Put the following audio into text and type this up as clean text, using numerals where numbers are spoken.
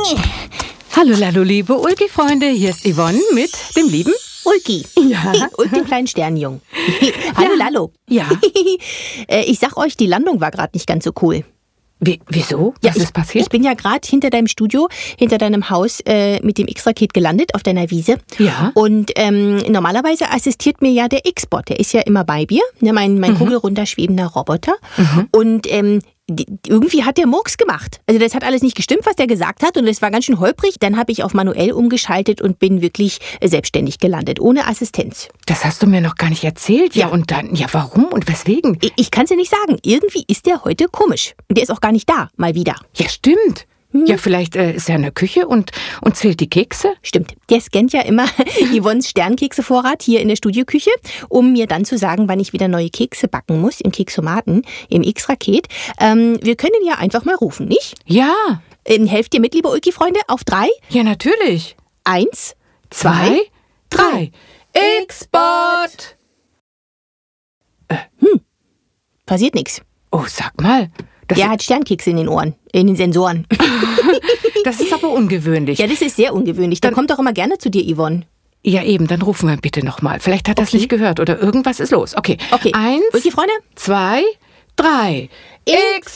Hallo, liebe Ulki-Freunde, hier ist Yvonne mit dem lieben Ulki. Ja. Und dem kleinen Sternjungen. Hallo, Lallo. Ja. Ich sag euch, die Landung war gerade nicht ganz so cool. Wieso? Was ist passiert? Ich bin ja gerade hinter deinem Studio, hinter deinem Haus mit dem X-Raket gelandet auf deiner Wiese. Ja. Und normalerweise assistiert mir ja der X-Bot. Der ist ja immer bei mir, ne, mein kugelrunterschwebender Roboter. Und irgendwie hat der Murks gemacht. Also das hat alles nicht gestimmt, was der gesagt hat, und es war ganz schön holprig. Dann habe ich auf manuell umgeschaltet und bin wirklich selbstständig gelandet, ohne Assistenz. Das hast du mir noch gar nicht erzählt. Ja, und dann, ja, warum und weswegen? Ich kann es dir nicht sagen. Irgendwie ist der heute komisch. Und der ist auch gar nicht da, mal wieder. Ja, stimmt. Ja, vielleicht ist er in der Küche und zählt die Kekse? Stimmt. Der scannt ja immer Yvonnes Sternkeksevorrat hier in der Studioküche, um mir dann zu sagen, wann ich wieder neue Kekse backen muss im Keksomaten, im X-Raket. Wir können ihn ja einfach mal rufen, nicht? Ja. Helft ihr mit, liebe Ulki-Freunde? Auf 3? Ja, natürlich. 1, 2, 3. X-Bot! Passiert nichts. Oh, sag mal. Der hat Sternkekse in den Ohren, in den Sensoren. Das ist aber ungewöhnlich. Ja, das ist sehr ungewöhnlich. Der kommt doch immer gerne zu dir, Yvonne. Ja, eben, dann rufen wir bitte nochmal. Vielleicht hat er es nicht gehört oder irgendwas ist los. Okay. 1, Ulki-Freunde? 2, 3. X